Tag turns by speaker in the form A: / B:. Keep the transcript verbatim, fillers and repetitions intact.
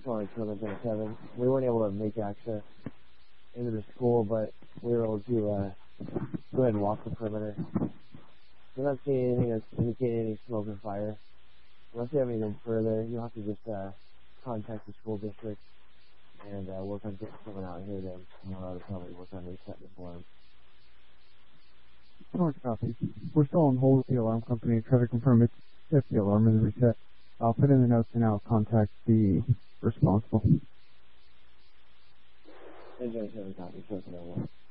A: calling Truman seven. We weren't able to make access into the school, but we were able to uh, go ahead and walk the perimeter. We're not seeing anything that's indicating any smoke or fire. Unless you have anything further, you'll have to just uh, contact the school district and uh, work on getting someone out here then tomorrow to probably work on resetting the alarm.
B: North copy. We're still on hold with the alarm company to try to confirm if, if the alarm is reset. I'll put in the notes and I'll contact the responsible.
A: Enjoy seven copy, so it's no one.